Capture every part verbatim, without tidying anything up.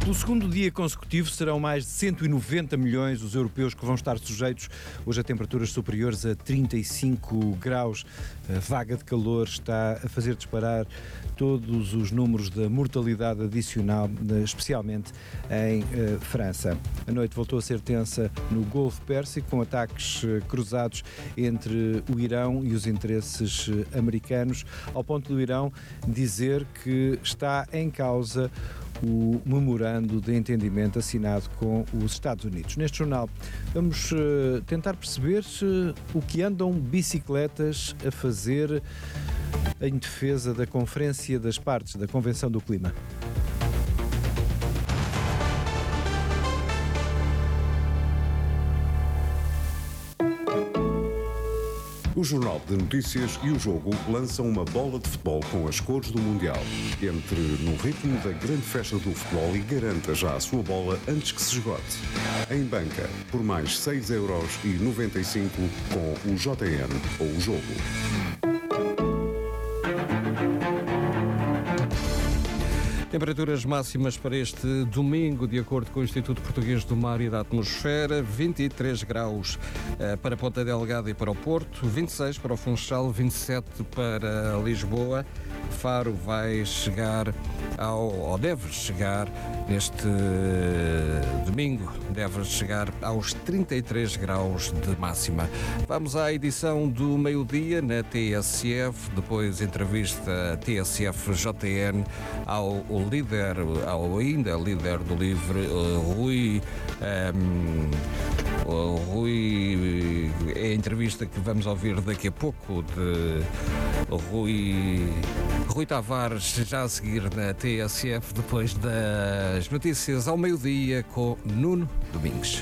Pelo segundo dia consecutivo, serão mais de cento e noventa milhões os europeus que vão estar sujeitos hoje a temperaturas superiores a trinta e cinco graus. A vaga de calor está a fazer disparar todos os números da mortalidade adicional, especialmente em uh, França. A noite voltou a ser tensa no Golfo Pérsico, com ataques uh, cruzados entre o Irão e os interesses uh, americanos, ao ponto do Irão dizer que está em causa o memorando de entendimento assinado com os Estados Unidos. Neste jornal vamos uh, tentar perceber uh, o que andam bicicletas a fazer em defesa da Conferência das Partes da Convenção do Clima. O Jornal de Notícias e o Jogo lançam uma bola de futebol com as cores do Mundial. Entre no ritmo da grande festa do futebol e garanta já a sua bola antes que se esgote. Em banca, por mais seis euros e noventa e cinco com o J N ou o Jogo. Temperaturas máximas para este domingo, de acordo com o Instituto Português do Mar e da Atmosfera: vinte e três graus para Ponta Delgada e para o Porto, vinte e seis para o Funchal, vinte e sete para Lisboa. Faro vai chegar ao, ou deve chegar neste domingo, deve chegar aos trinta e três graus de máxima. Vamos à edição do meio-dia na T S F, depois entrevista T S F J N ao líder, ao ainda líder do LIVRE, Rui... Um, O Rui, é a entrevista que vamos ouvir daqui a pouco de Rui, Rui Tavares, já a seguir na T S F, depois das notícias ao meio-dia com Nuno Domingues.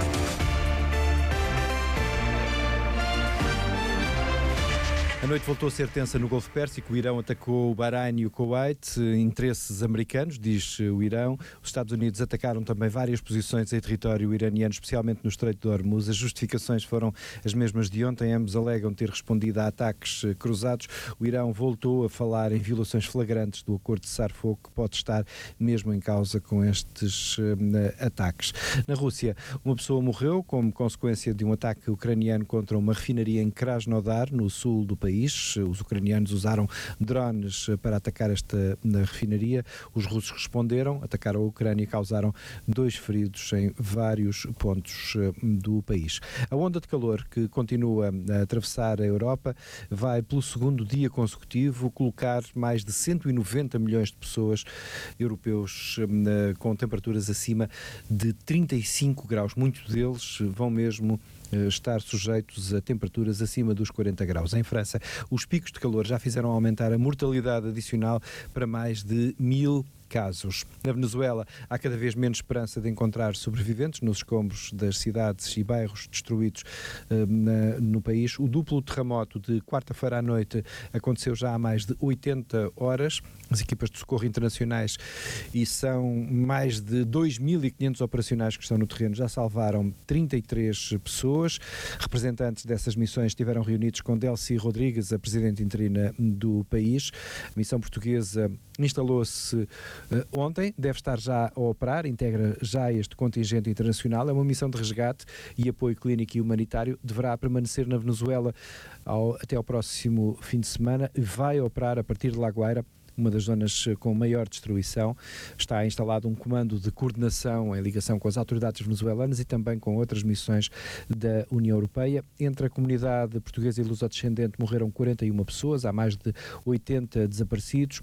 A noite voltou a ser tensa no Golfo Pérsico. O Irão atacou o Bahrein e o Kuwait, interesses americanos, diz o Irão. Os Estados Unidos atacaram também várias posições em território iraniano, especialmente no Estreito de Hormuz. As justificações foram as mesmas de ontem. Ambos alegam ter respondido a ataques cruzados. O Irão voltou a falar em violações flagrantes do acordo de cessar-fogo, que pode estar mesmo em causa com estes uh, ataques. Na Rússia, uma pessoa morreu como consequência de um ataque ucraniano contra uma refinaria em Krasnodar, no sul do país. Os ucranianos usaram drones para atacar esta refinaria. Os russos responderam, atacaram a Ucrânia e causaram dois feridos em vários pontos do país. A onda de calor que continua a atravessar a Europa vai, pelo segundo dia consecutivo, colocar mais de cento e noventa milhões de pessoas europeus com temperaturas acima de trinta e cinco graus. Muitos deles vão mesmo estar sujeitos a temperaturas acima dos quarenta graus. Em França, os picos de calor já fizeram aumentar a mortalidade adicional para mais de mil casos. Na Venezuela, há cada vez menos esperança de encontrar sobreviventes nos escombros das cidades e bairros destruídos uh, na, no país. O duplo terremoto de quarta-feira à noite aconteceu já há mais de oitenta horas. As equipas de socorro internacionais, e são mais de dois mil e quinhentos operacionais que estão no terreno, já salvaram trinta e três pessoas. Representantes dessas missões estiveram reunidos com Delcy Rodrigues, a presidente interina do país. A missão portuguesa instalou-se Uh, ontem, deve estar já a operar, integra já este contingente internacional. É uma missão de resgate e apoio clínico e humanitário. Deverá permanecer na Venezuela ao, até ao próximo fim de semana. Vai operar a partir de La Guaira, uma das zonas com maior destruição. Está instalado um comando de coordenação em ligação com as autoridades venezuelanas e também com outras missões da União Europeia. Entre a comunidade portuguesa e lusodescendente morreram quarenta e uma pessoas, há mais de oitenta desaparecidos.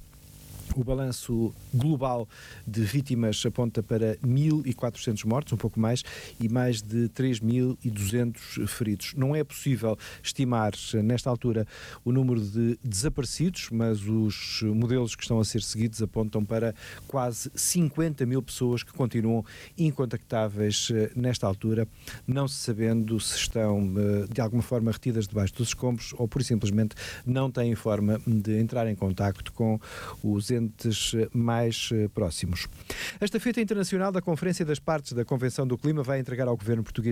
O balanço global de vítimas aponta para mil e quatrocentos mortos, um pouco mais, e mais de três mil e duzentos feridos. Não é possível estimar, nesta altura, o número de desaparecidos, mas os modelos que estão a ser seguidos apontam para quase cinquenta mil pessoas que continuam incontactáveis nesta altura, não se sabendo se estão, de alguma forma, retidas debaixo dos escombros ou, por simplesmente, não têm forma de entrar em contacto com os entes mais próximos. A Estafeta Internacional da Conferência das Partes da Convenção do Clima vai entregar ao governo português